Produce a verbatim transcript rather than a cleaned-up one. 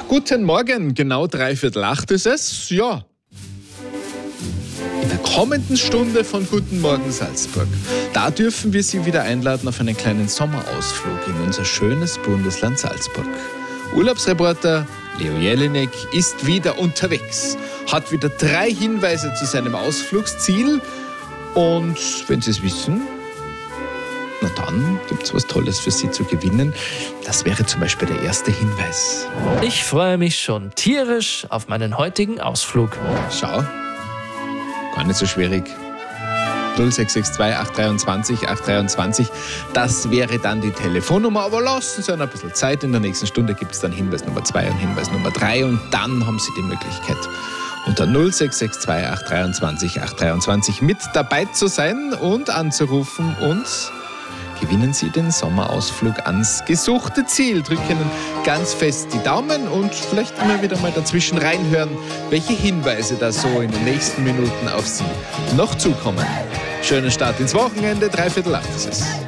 Guten Morgen, genau dreiviertel acht ist es. Ja, in der kommenden Stunde von Guten Morgen Salzburg, da dürfen wir Sie wieder einladen auf einen kleinen Sommerausflug in unser schönes Bundesland Salzburg. Urlaubsreporter Leo Jelinek ist wieder unterwegs, hat wieder drei Hinweise zu seinem Ausflugsziel und wenn Sie es wissen, na dann gibt es was Tolles für Sie zu gewinnen. Das wäre zum Beispiel der erste Hinweis. Ich freue mich schon tierisch auf meinen heutigen Ausflug. Schau, gar nicht so schwierig. null sechs sechs zwei acht zwei zwei acht drei zwei, das wäre dann die Telefonnummer, aber lassen Sie ein bisschen Zeit. In der nächsten Stunde gibt es dann Hinweis Nummer zwei und Hinweis Nummer drei und dann haben Sie die Möglichkeit, unter null sechs sechs zwei acht zwei drei acht drei zwei mit dabei zu sein und anzurufen und gewinnen Sie den Sommerausflug ans gesuchte Ziel. Drücken ganz fest die Daumen und vielleicht immer wieder mal dazwischen reinhören, welche Hinweise da so in den nächsten Minuten auf Sie noch zukommen. Schönen Start ins Wochenende, dreiviertel acht ist es.